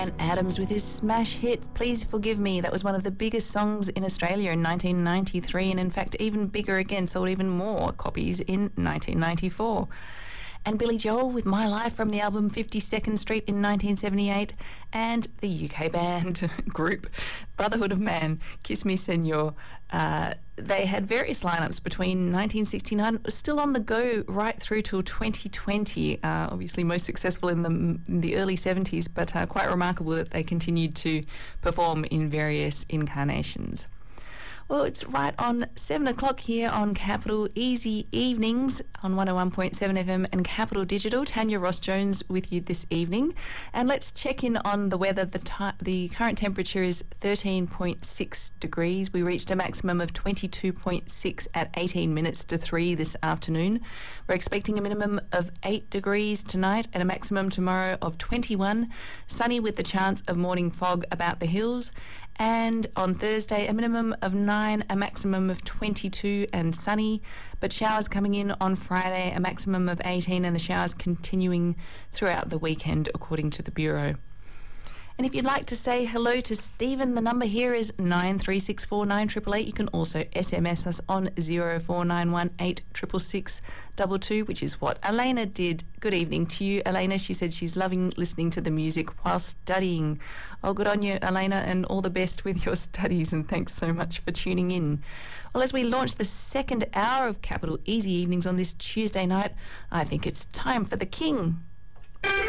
And Adams with his smash hit, Please Forgive Me. That was one of the biggest songs in Australia in 1993, and in fact even bigger again, sold even more copies in 1994. And Billy Joel with My Life from the album 52nd Street in 1978, and the UK band group Brotherhood of Man, Kiss Me Senor. They had various lineups between 1969, still on the go right through till 2020, obviously most successful in the early 70s, but quite remarkable that they continued to perform in various incarnations. Well, it's right on 7 o'clock here on Capital Easy Evenings on 101.7 FM and Capital Digital. Tanya Ross-Jones with you this evening. And let's check in on the weather. The current temperature is 13.6 degrees. We reached a maximum of 22.6 at 18 minutes to 3 this afternoon. We're expecting a minimum of 8 degrees tonight and a maximum tomorrow of 21. Sunny with the chance of morning fog about the hills. And on Thursday, a minimum of 9, a maximum of 22 and sunny. But showers coming in on Friday, a maximum of 18, and the showers continuing throughout the weekend, according to the Bureau. And if you'd like to say hello to Stephen, the number here is 93649888. You can also SMS us on 0491866622, which is what Elena did. Good evening to you, Elena. She said she's loving listening to the music while studying. Oh, good on you, Elena, and all the best with your studies, and thanks so much for tuning in. Well, as we launch the second hour of Capital Easy Evenings on this Tuesday night, I think it's time for the King.